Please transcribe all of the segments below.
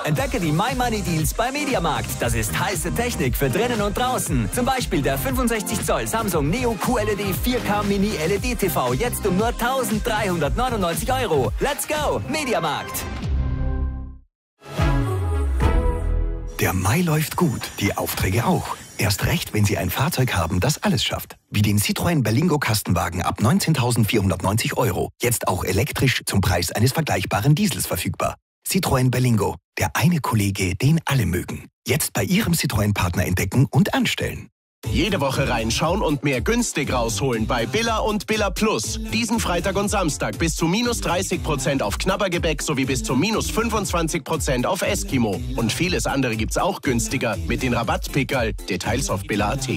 Entdecke die My Money Deals bei Mediamarkt. Das ist heiße Technik für drinnen und draußen. Zum Beispiel der 65 Zoll Samsung Neo QLED 4K Mini LED TV jetzt um nur 1.399 €. Let's go, Mediamarkt! Der Mai läuft gut, die Aufträge auch. Erst recht, wenn Sie ein Fahrzeug haben, das alles schafft. Wie den Citroën Berlingo Kastenwagen ab 19.490 €. Jetzt auch elektrisch zum Preis eines vergleichbaren Diesels verfügbar. Citroën Berlingo, der eine Kollege, den alle mögen. Jetzt bei Ihrem Citroën-Partner entdecken und anstellen. Jede Woche reinschauen und mehr günstig rausholen bei Billa und Billa Plus. Diesen Freitag und Samstag bis zu minus 30% auf Knabbergebäck sowie bis zu minus 25% auf Eskimo. Und vieles andere gibt's auch günstiger mit den Rabattpickerl. Details auf billa.at.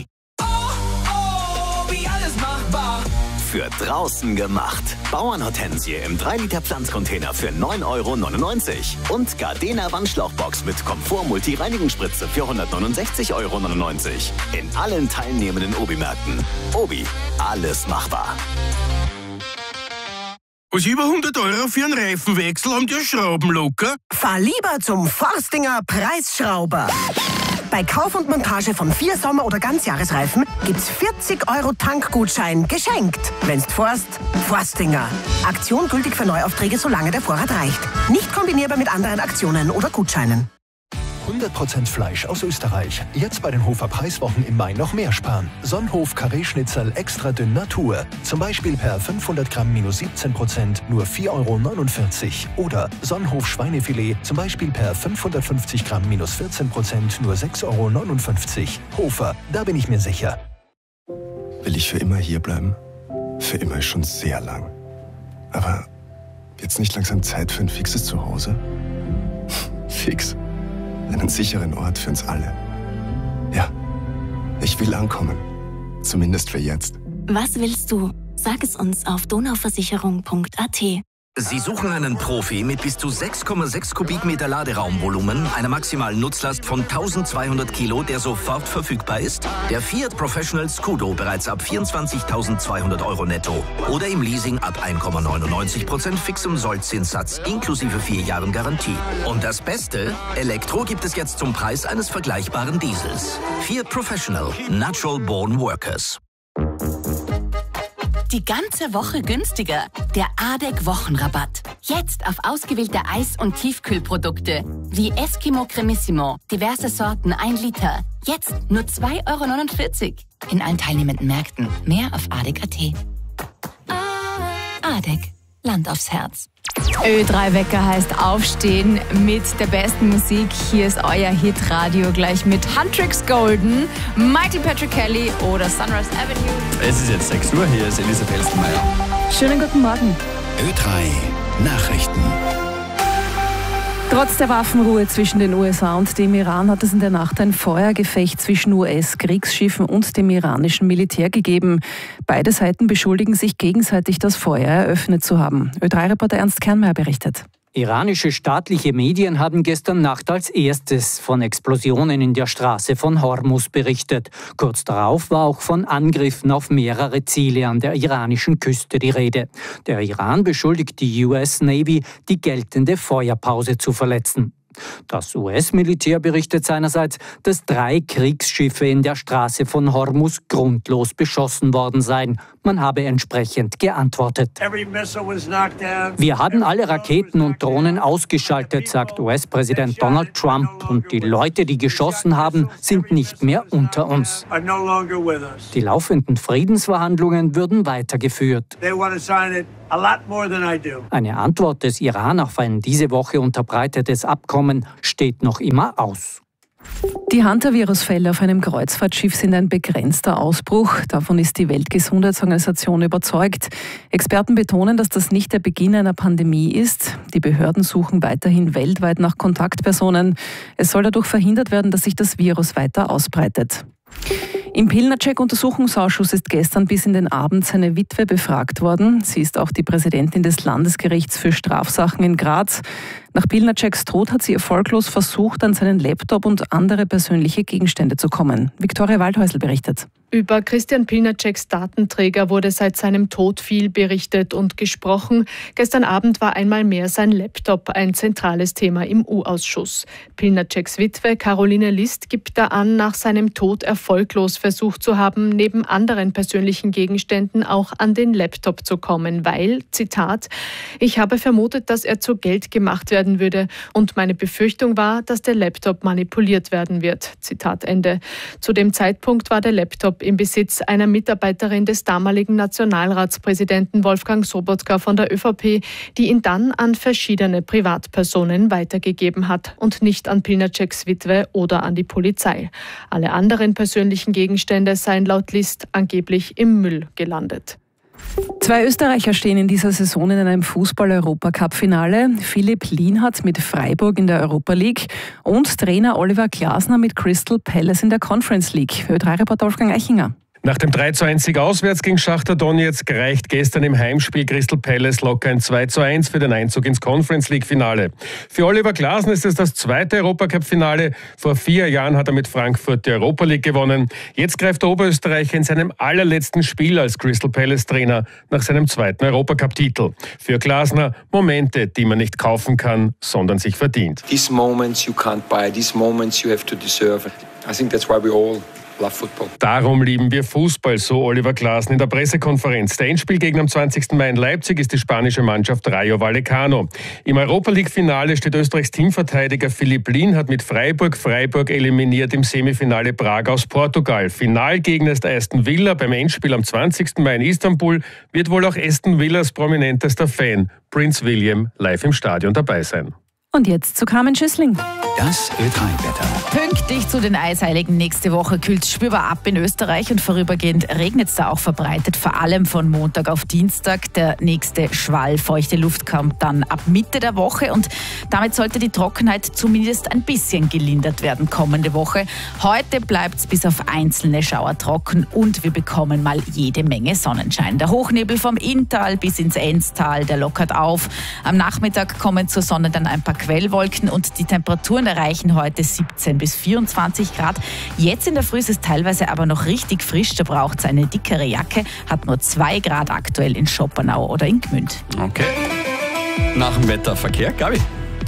Wie alles machbar. Für draußen gemacht. Bauernhortensie im 3-Liter Pflanzcontainer für 9,99 € und Gardena Wandschlauchbox mit Komfort-Multi-Reinigungsspritze für 169,99 € in allen teilnehmenden Obi-Märkten. Obi, alles machbar. Was über 100 € für einen Reifenwechsel haben die Schrauben locker? Fahr lieber zum Forstinger Preisschrauber. Bei Kauf und Montage von 4 Sommer- oder Ganzjahresreifen gibt's 40 € Tankgutschein geschenkt. Wenn's fährst, Forstinger. Aktion gültig für Neuaufträge, solange der Vorrat reicht. Nicht kombinierbar mit anderen Aktionen oder Gutscheinen. 100% Fleisch aus Österreich. Jetzt bei den Hofer Preiswochen im Mai noch mehr sparen. Sonnhof Karree-Schnitzel extra dünn Natur. Zum Beispiel per 500 Gramm minus 17%, nur 4,49 €. Oder Sonnhof Schweinefilet, zum Beispiel per 550 Gramm minus 14%, nur 6,59 €. Hofer, da bin ich mir sicher. Will ich für immer hier bleiben? Für immer ist schon sehr lang. Aber jetzt nicht langsam Zeit für ein fixes Zuhause? Fix. Einen sicheren Ort für uns alle. Ja, ich will ankommen. Zumindest für jetzt. Was willst du? Sag es uns auf donauversicherung.at. Sie suchen einen Profi mit bis zu 6,6 Kubikmeter Laderaumvolumen, einer maximalen Nutzlast von 1200 Kilo, der sofort verfügbar ist? Der Fiat Professional Scudo bereits ab 24.200 € netto oder im Leasing ab 1,99% fixem Sollzinssatz inklusive 4 Jahren Garantie. Und das Beste? Elektro gibt es jetzt zum Preis eines vergleichbaren Diesels. Fiat Professional, Natural Born Workers. Die ganze Woche günstiger. Der ADEC-Wochenrabatt. Jetzt auf ausgewählte Eis- und Tiefkühlprodukte. Wie Eskimo Cremissimo. Diverse Sorten 1 Liter. Jetzt nur 2,49 € in allen teilnehmenden Märkten. Mehr auf ADEC.at. ADEC. Land aufs Herz. Ö3-Wecker heißt aufstehen mit der besten Musik. Hier ist euer Hitradio gleich mit Huntrix Golden, Michael Patrick Kelly oder Sunrise Avenue. Es ist jetzt 6 Uhr, hier ist Elisa Felsenmeier. Schönen guten Morgen. Ö3 Nachrichten. Trotz der Waffenruhe zwischen den USA und dem Iran hat es in der Nacht ein Feuergefecht zwischen US-Kriegsschiffen und dem iranischen Militär gegeben. Beide Seiten beschuldigen sich gegenseitig, das Feuer eröffnet zu haben. Ö3-Reporter Ernst Kernmeier berichtet. Iranische staatliche Medien haben gestern Nacht als erstes von Explosionen in der Straße von Hormuz berichtet. Kurz darauf war auch von Angriffen auf mehrere Ziele an der iranischen Küste die Rede. Der Iran beschuldigt die US Navy, die geltende Feuerpause zu verletzen. Das US-Militär berichtet seinerseits, dass 3 Kriegsschiffe in der Straße von Hormuz grundlos beschossen worden seien. Man habe entsprechend geantwortet. Wir haben alle Raketen und Drohnen ausgeschaltet, sagt US-Präsident Donald Trump. Und die Leute, die geschossen haben, sind nicht mehr unter uns. Die laufenden Friedensverhandlungen würden weitergeführt. Eine Antwort des Iran auf ein diese Woche unterbreitetes Abkommen steht noch immer aus. Die Hantavirus-Fälle auf einem Kreuzfahrtschiff sind ein begrenzter Ausbruch. Davon ist die Weltgesundheitsorganisation überzeugt. Experten betonen, dass das nicht der Beginn einer Pandemie ist. Die Behörden suchen weiterhin weltweit nach Kontaktpersonen. Es soll dadurch verhindert werden, dass sich das Virus weiter ausbreitet. Im Pilnacek-Untersuchungsausschuss ist gestern bis in den Abend seine Witwe befragt worden. Sie ist auch die Präsidentin des Landesgerichts für Strafsachen in Graz. Nach Pilnaceks Tod hat sie erfolglos versucht, an seinen Laptop und andere persönliche Gegenstände zu kommen. Viktoria Waldhäusl berichtet. Über Christian Pilnaceks Datenträger wurde seit seinem Tod viel berichtet und gesprochen. Gestern Abend war einmal mehr sein Laptop ein zentrales Thema im U-Ausschuss. Pilnaceks Witwe Caroline List gibt da an, nach seinem Tod erfolglos versucht zu haben, neben anderen persönlichen Gegenständen auch an den Laptop zu kommen, weil, Zitat, ich habe vermutet, dass er zu Geld gemacht werden würde und meine Befürchtung war, dass der Laptop manipuliert werden wird. Zitat Ende. Zu dem Zeitpunkt war der Laptop im Besitz einer Mitarbeiterin des damaligen Nationalratspräsidenten Wolfgang Sobotka von der ÖVP, die ihn dann an verschiedene Privatpersonen weitergegeben hat und nicht an Pilnaceks Witwe oder an die Polizei. Alle anderen persönlichen Gegenstände seien laut List angeblich im Müll gelandet. 2 Österreicher stehen in dieser Saison in einem Fußball-Europacup-Finale. Philipp Lienhardt mit Freiburg in der Europa League und Trainer Oliver Glasner mit Crystal Palace in der Conference League. Ö3-Reporter Wolfgang Eichinger. Nach dem 3:1 auswärts gegen Schachtar Donezk reicht gestern im Heimspiel Crystal Palace locker ein 2:1 für den Einzug ins Conference League-Finale. Für Oliver Glasner ist es das 2. Europacup-Finale. Vor 4 Jahren hat er mit Frankfurt die Europa League gewonnen. Jetzt greift der Oberösterreicher in seinem allerletzten Spiel als Crystal Palace-Trainer nach seinem 2. Europacup-Titel. Für Glasner Momente, die man nicht kaufen kann, sondern sich verdient. These moments you can't buy, these moments you have to deserve. I think that's why we all love football. Darum lieben wir Fußball, so Oliver Glasner in der Pressekonferenz. Der Endspielgegner am 20. Mai in Leipzig ist die spanische Mannschaft Rayo Vallecano. Im Europa-League-Finale steht Österreichs Teamverteidiger Philipp Lienhardt mit Freiburg eliminiert im Semifinale Prag aus Portugal. Finalgegner ist Aston Villa. Beim Endspiel am 20. Mai in Istanbul wird wohl auch Aston Villas prominentester Fan, Prince William, live im Stadion dabei sein. Und jetzt zu Carmen Schüssling. Das Ö3-Wetter. Pünktlich zu den Eisheiligen nächste Woche kühlt es spürbar ab in Österreich und vorübergehend regnet es da auch verbreitet, vor allem von Montag auf Dienstag. Der nächste Schwall feuchte Luft kommt dann ab Mitte der Woche und damit sollte die Trockenheit zumindest ein bisschen gelindert werden kommende Woche. Heute bleibt es bis auf einzelne Schauer trocken und wir bekommen mal jede Menge Sonnenschein. Der Hochnebel vom Inntal bis ins Enztal, der lockert auf. Am Nachmittag kommen zur Sonne dann ein paar Quellwolken und die Temperaturen erreichen heute 17 bis 24 Grad. Jetzt in der Früh ist es teilweise aber noch richtig frisch. Da braucht es eine dickere Jacke. Hat nur 2 Grad aktuell in Schopenau oder in Gmünd. Okay. Nach dem Wetterverkehr, Gabi.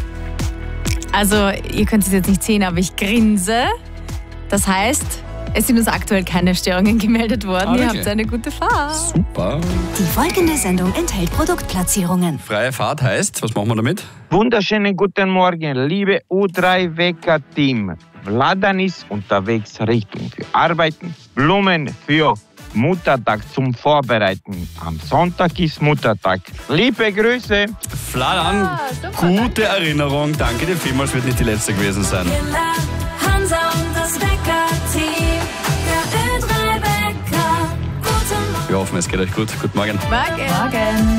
Also, ihr könnt es jetzt nicht sehen, aber ich grinse. Das heißt, es sind uns aktuell keine Störungen gemeldet worden. Ihr habt eine gute Fahrt. Super. Die folgende Sendung enthält Produktplatzierungen. Freie Fahrt heißt, was machen wir damit? Wunderschönen guten Morgen, liebe U3-Wecker-Team. Vladan ist unterwegs Richtung für Arbeiten, Blumen für Muttertag zum Vorbereiten. Am Sonntag ist Muttertag. Liebe Grüße. Vladan, gute Erinnerung. Danke dir vielmals, wird nicht die letzte gewesen sein. Hansa und das Wecker-Team. Der Ö3-Wecker. Guten Morgen. Wir hoffen, es geht euch gut. Guten Morgen. Morgen.